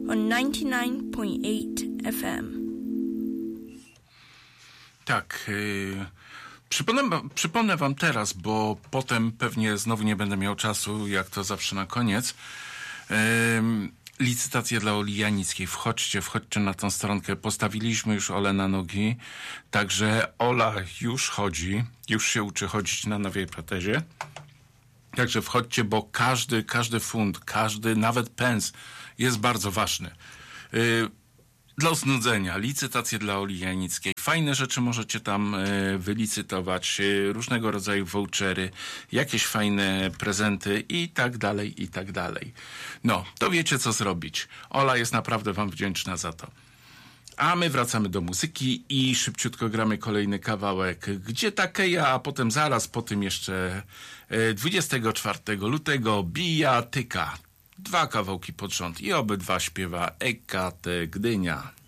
on 99.8 FM. Tak, przypomnę wam teraz, bo potem pewnie znowu nie będę miał czasu, jak to zawsze na koniec. Licytacje dla Oli Janickiej. Wchodźcie na tą stronkę. Postawiliśmy już Olę na nogi. Także Ola już chodzi. Już się uczy chodzić na nowej protezie. Także wchodźcie, bo każdy funt, każdy nawet pens jest bardzo ważny. Dla znudzenia. Licytacje dla Oli Janickiej. Fajne rzeczy możecie tam wylicytować. Różnego rodzaju vouchery, jakieś fajne prezenty i tak dalej, i tak dalej. No, to wiecie co zrobić. Ola jest naprawdę wam wdzięczna za to. A my wracamy do muzyki i szybciutko gramy kolejny kawałek. Gdzie ta Keja, a potem zaraz po tym jeszcze 24 lutego Bijatyka. 2 kawałki pod rząd i obydwa śpiewa EKT Gdynia.